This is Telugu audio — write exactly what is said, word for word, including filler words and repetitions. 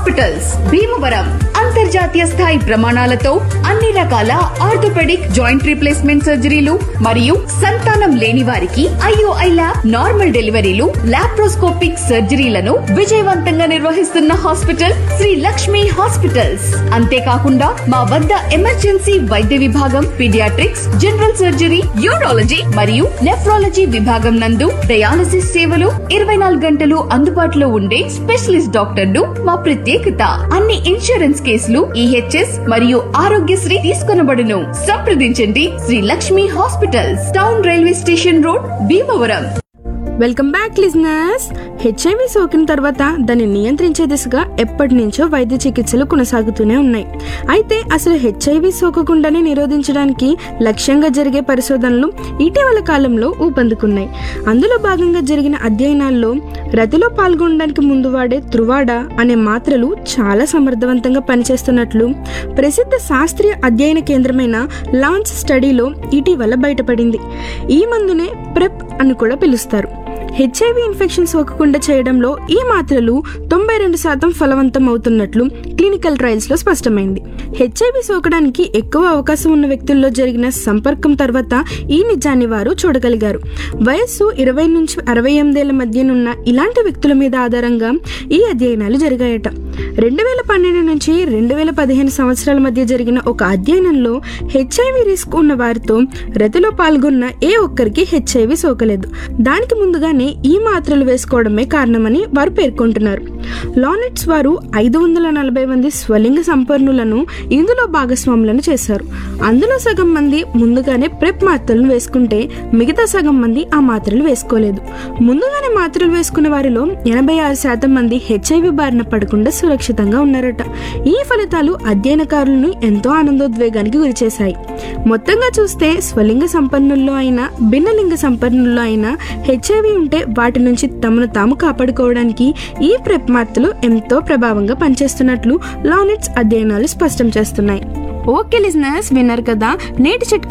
హాస్పిటల్స్ భీమవరం అంతర్జాతీయ స్థాయి ప్రమాణాలతో అన్ని రకాల ఆర్థోపెడిక్ జాయింట్ రీప్లేస్మెంట్ సర్జరీలు మరియు సంతానం లేని వారికి ఐఓఐ ల్యాబ్ నార్మల్ డెలివరీలు లాప్రోస్కోపిక్ సర్జరీలను విజయవంతంగా నిర్వహిస్తున్న హాస్పిటల్ శ్రీ లక్ష్మి హాస్పిటల్స్. అంతేకాకుండా మా వద్ద ఎమర్జెన్సీ వైద్య విభాగం, పీడియాట్రిక్స్, జనరల్ సర్జరీ, యూరాలజీ మరియు నెఫ్రాలజీ విభాగం నందు డయాలసిస్ సేవలు ఇరవై నాలుగు గంటలు అందుబాటులో ఉండే స్పెషలిస్ట్ డాక్టర్లు మా ప్రత్యేకత. అన్ని ఇన్సూరెన్స్ కేసులు ఈహెచ్ఎస్ మరియు ఆరోగ్యశ్రీ తీసుకొనబడును. సంప్రదించండి Shri Lakshmi hospitals, town railway station road, Bhimavaram. Welcome back listeners. HIV సోకిన తర్వాత దాన్ని నియంత్రించే దిశగా ఎప్పటి నుంచో వైద్య చికిత్సలు కొనసాగుతూనే ఉన్నాయి. అయితే అసలు హెచ్ఐవి సోకకుండానే నిరోధించడానికి లక్ష్యంగా జరిగే పరిశోధనలు ఇటీవల కాలంలో ఊపందుకున్నాయి. అందులో భాగంగా జరిగిన అధ్యయనాల్లో రతిలో పాల్గొనడానికి ముందు వాడే త్రువాడ అనే మాత్రలు చాలా సమర్థవంతంగా పనిచేస్తున్నట్లు ప్రసిద్ధ శాస్త్రీయ అధ్యయన కేంద్రమైన లాంచ్ స్టడీలో ఇటీవల బయటపడింది. ఈ మందునే ప్రెప్ అని కూడా పిలుస్తారు. హెచ్ఐవి ఇన్ఫెక్షన్ సోకకుండా చేయడంలో ఈ మాత్రలు తొంభై రెండు శాతం ఫలవంతం అవుతున్నట్లు క్లినికల్ ట్రయల్స్ లో స్పష్టమైంది. హెచ్ఐవి సోకడానికి ఎక్కువ అవకాశం ఉన్న వ్యక్తుల్లో జరిగిన సంపర్కం తర్వాత ఈ నిజాన్ని వారు చూడగలిగారు. వయస్సు ఇరవై నుంచి అరవై ఎనిమిదేళ్ల మధ్యనున్న ఇలాంటి వ్యక్తుల మీద ఆధారంగా ఈ అధ్యయనాలు జరిగాయట. రెండు వేల పన్నెండు నుంచి రెండు వేల పదిహేను సంవత్సరాల మధ్య జరిగిన ఒక అధ్యయనంలో హెచ్ఐవి రిస్క్ ఉన్న వారితో రతిలో పాల్గొన్న ఏ ఒక్కరికి హెచ్ఐవి సోకలేదు. దానికి ముందుగానే ఈ మాత్రలు వేసుకోవడమే కారణమని వారు పేర్కొంటున్నారు. లానెట్స్ వారు ఐదు వందల నలభై మంది స్వలింగ సంపన్నులను ఇందులో భాగస్వాములను చేశారు. అందులో సగం మంది ముందుగానే ప్రెప్ మాత్రలను వేసుకుంటే మిగతా సగం మంది ఆ మాత్రలు వేసుకోలేదు. ముందుగానే మాత్రలు వేసుకున్న వారిలో ఎనభై ఆరు శాతం మంది హెచ్ఐవి బారిన పడకుండా సురక్షితంగా ఉన్నారట. ఈ ఫలితాలు అధ్యయనకారులను ఎంతో ఆనందోద్వేగానికి గురిచేశాయి. మొత్తంగా చూస్తే స్వలింగ సంపన్నుల్లో అయినా భిన్నలింగ సంపన్నుల్లో అయినా హెచ్ఐవి ఉంటే వాటి నుంచి తమను తాము కాపాడుకోవడానికి ఈ ప్రెప్ మాత్రలు ఎంతో ప్రభావంగా పనిచేస్తున్నట్లు లానెట్స్ అధ్యయనాలు స్పష్టం చేస్తున్నాయి. ఓకే లిజనర్స్, విన్నారు కదా నేటి చిట్కా.